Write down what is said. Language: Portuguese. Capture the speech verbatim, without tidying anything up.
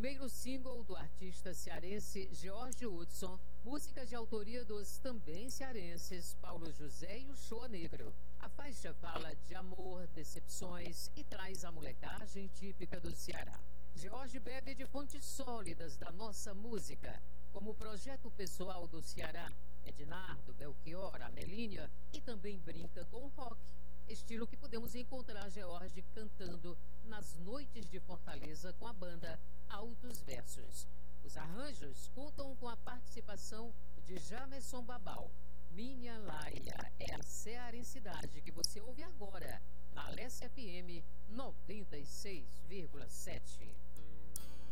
primeiro single do artista cearense George Hudson, música de autoria dos também cearenses Paulo José e o Shoa Negro. A faixa fala de amor, decepções e traz a molecagem típica do Ceará. George bebe de fontes sólidas da nossa música, como o projeto pessoal do Ceará, Ednardo, Belchior, Amelínia, e também brinca com o rock, estilo que podemos encontrar George cantando nas noites de Fortaleza com a banda Altos Versos. Os arranjos contam com a participação de Jamerson Babal. Minha Laia é a cearensidade que você ouve agora na Alessia F M noventa e seis vírgula sete.